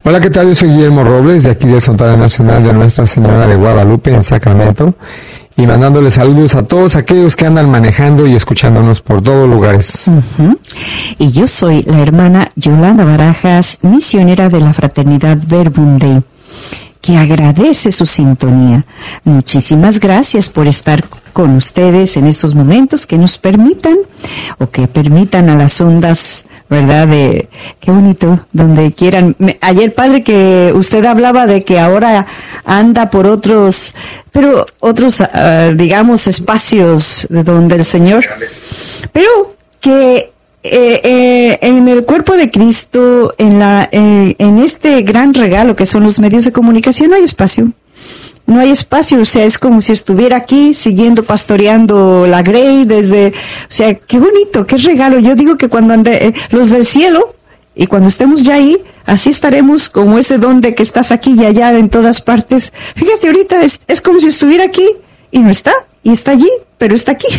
Hola, ¿qué tal? Yo soy Guillermo Robles, de aquí del Santuario Nacional de Nuestra Señora de Guadalupe, en Sacramento, y mandándoles saludos a todos aquellos que andan manejando y escuchándonos por todos lugares. Y yo soy la hermana Yolanda Barajas, misionera de la Fraternidad Verbum Dei, que agradece su sintonía. Muchísimas gracias por estar con ustedes en estos momentos, que nos permitan, o que permitan a las ondas, ¿verdad? De qué bonito, donde quieran. Ayer, padre, que usted hablaba de que ahora anda por otros, digamos, espacios de donde el Señor, pero que en el cuerpo de Cristo, en este gran regalo que son los medios de comunicación, no hay espacio. No hay espacio, o sea, es como si estuviera aquí siguiendo pastoreando la Grey o sea, qué bonito, qué regalo. Yo digo que cuando los del cielo, y cuando estemos ya ahí, así estaremos como ese don de que estás aquí y allá en todas partes. Fíjate, ahorita es como si estuviera aquí y no está, y está allí, pero está aquí.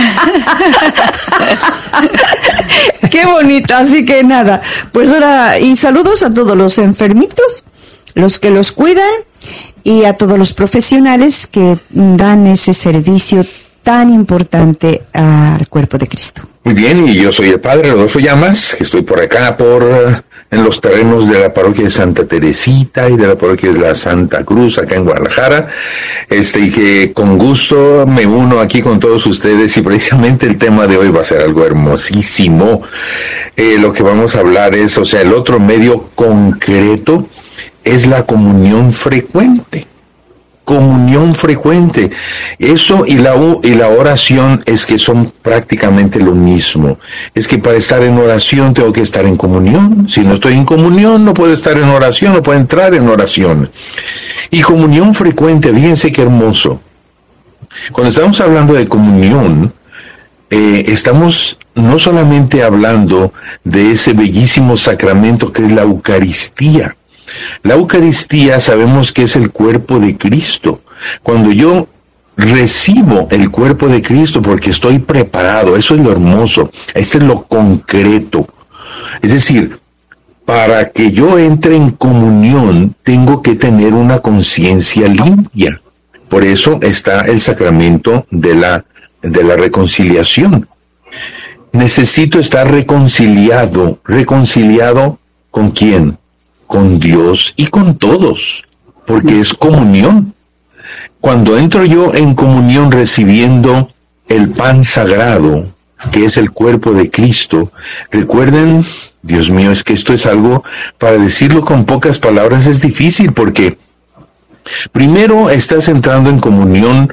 Qué bonito, así que nada, pues ahora, y saludos a todos los enfermitos, los que los cuidan, y a todos los profesionales que dan ese servicio tan importante al cuerpo de Cristo. Muy bien, y yo soy el padre Rodolfo Llamas, que estoy por acá, en los terrenos de la parroquia de Santa Teresita y de la parroquia de la Santa Cruz, acá en Guadalajara, y que con gusto me uno aquí con todos ustedes, y precisamente el tema de hoy va a ser algo hermosísimo. Lo que vamos a hablar es, el otro medio concreto es la comunión frecuente. Comunión frecuente. Eso y la oración es que son prácticamente lo mismo. Es que para estar en oración tengo que estar en comunión. Si no estoy en comunión, no puedo estar en oración, no puedo entrar en oración. Y comunión frecuente, fíjense qué hermoso. Cuando estamos hablando de comunión, estamos no solamente hablando de ese bellísimo sacramento que es la Eucaristía. La Eucaristía sabemos que es el cuerpo de Cristo. Cuando yo recibo el cuerpo de Cristo porque estoy preparado, eso es lo hermoso, este es lo concreto. Es decir, para que yo entre en comunión tengo que tener una conciencia limpia. Por eso está el sacramento de la reconciliación. Necesito estar reconciliado. ¿Reconciliado con quién? Con Dios y con todos, porque es comunión. Cuando entro yo en comunión recibiendo el pan sagrado, que es el cuerpo de Cristo, recuerden, Dios mío, es que esto es algo, para decirlo con pocas palabras es difícil, porque primero estás entrando en comunión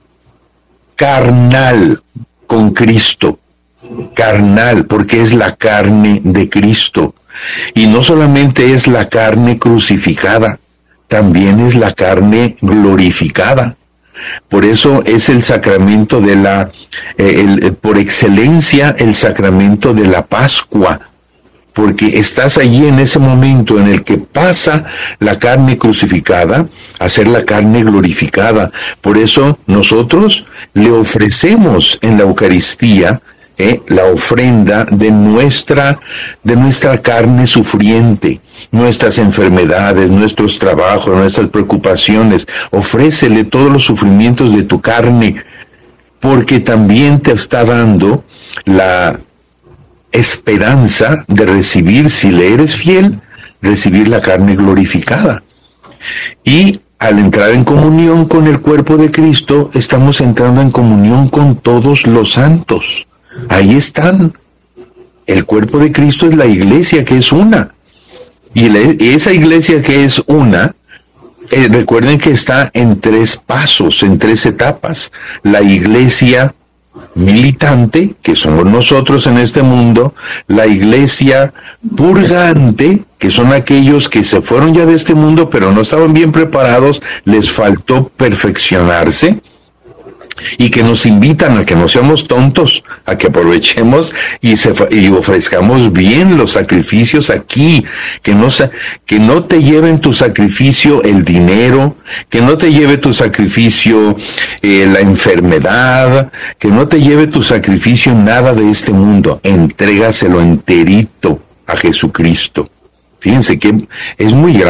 carnal con Cristo, carnal, porque es la carne de Cristo. Y no solamente es la carne crucificada, también es la carne glorificada. Por eso es el sacramento por excelencia, el sacramento de la Pascua, porque estás allí en ese momento en el que pasa la carne crucificada a ser la carne glorificada. Por eso nosotros le ofrecemos en la Eucaristía la ofrenda de nuestra carne sufriente, nuestras enfermedades, nuestros trabajos, nuestras preocupaciones. Ofrécele todos los sufrimientos de tu carne, porque también te está dando la esperanza de recibir, si le eres fiel, recibir la carne glorificada. Y al entrar en comunión con el cuerpo de Cristo, estamos entrando en comunión con todos los santos. Ahí están. El cuerpo de Cristo es la iglesia, que es una. Y esa iglesia que es una, recuerden que está en 3 pasos, en 3 etapas. La iglesia militante, que somos nosotros en este mundo, la iglesia purgante, que son aquellos que se fueron ya de este mundo, pero no estaban bien preparados, les faltó perfeccionarse, y que nos invitan a que no seamos tontos, a que aprovechemos y ofrezcamos bien los sacrificios aquí, que no te lleven tu sacrificio el dinero, que no te lleve tu sacrificio la enfermedad, que no te lleve tu sacrificio nada de este mundo. Entrégaselo enterito a Jesucristo. Fíjense que es muy grande.